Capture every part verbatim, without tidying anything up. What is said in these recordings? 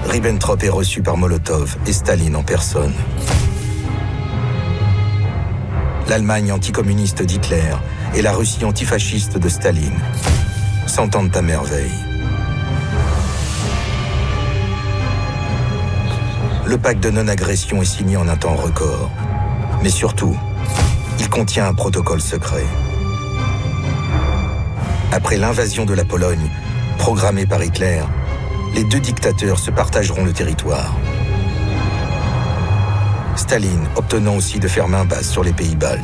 Ribbentrop est reçu par Molotov et Staline en personne. L'Allemagne anticommuniste d'Hitler et la Russie antifasciste de Staline s'entendent à merveille. Le pacte de non-agression est signé en un temps record. Mais surtout, il contient un protocole secret. Après l'invasion de la Pologne, programmée par Hitler, les deux dictateurs se partageront le territoire. Staline obtenant aussi de faire main basse sur les pays baltes.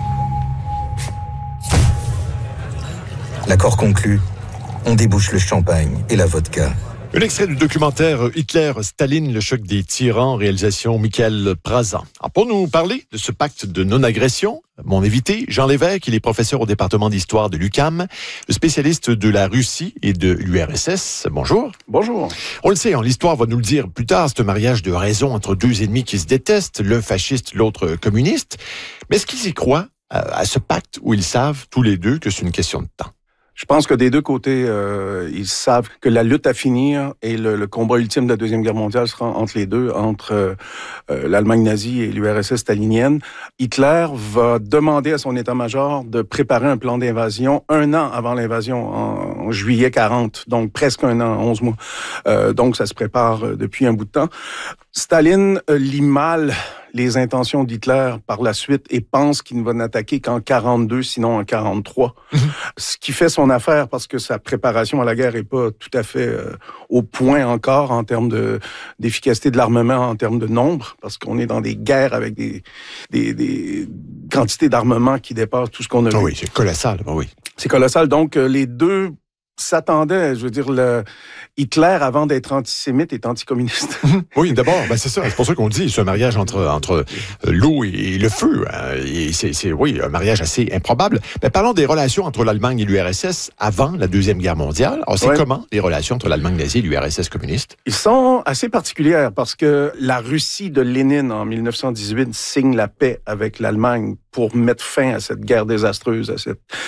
L'accord conclu, on débouche le champagne et la vodka. Un extrait du documentaire Hitler-Staline, le choc des tyrans, réalisation Michael Prazan. Alors pour nous parler de ce pacte de non-agression, mon invité, Jean Lévesque, il est professeur au département d'histoire de l'U Q A M, le spécialiste de la Russie et de l'U R S S. Bonjour. Bonjour. On le sait, hein, l'histoire va nous le dire plus tard, c'est un mariage de raison entre deux ennemis qui se détestent, l'un fasciste, l'autre communiste. Mais est-ce qu'ils y croient à, à ce pacte où ils savent tous les deux que c'est une question de temps? Je pense que des deux côtés, euh, ils savent que la lutte à finir et le, le combat ultime de la Deuxième Guerre mondiale sera entre les deux, entre euh, euh, l'Allemagne nazie et l'U R S S stalinienne. Hitler va demander à son état-major de préparer un plan d'invasion un an avant l'invasion, en, en juillet quarante, donc presque un an, onze mois. Euh, donc ça se prépare depuis un bout de temps. Staline euh, lit mal les intentions d'Hitler par la suite et pense qu'il ne va n'attaquer qu'en quarante-deux, sinon en quarante-trois. Mm-hmm. Ce qui fait son affaire parce que sa préparation à la guerre est pas tout à fait euh, au point encore en termes de, d'efficacité de l'armement, en termes de nombre, parce qu'on est dans des guerres avec des, des, des quantités d'armement qui dépassent tout ce qu'on a vu. Oh oui, c'est colossal. Oh oui. C'est colossal. Donc, euh, les deux s'attendait, je veux dire, le Hitler, avant d'être antisémite, est anticommuniste. Oui, d'abord, ben c'est ça. C'est pour ça qu'on dit, c'est un mariage entre, entre l'eau et le feu. Hein. Et c'est, c'est, oui, un mariage assez improbable. Mais parlons des relations entre l'Allemagne et l'U R S S avant la Deuxième Guerre mondiale. Alors, c'est ouais. comment les relations entre l'Allemagne nazie et l'U R S S communiste? Ils sont assez particulières parce que la Russie de Lénine, en mille neuf cent dix-huit, signe la paix avec l'Allemagne pour mettre fin à cette guerre désastreuse, à cette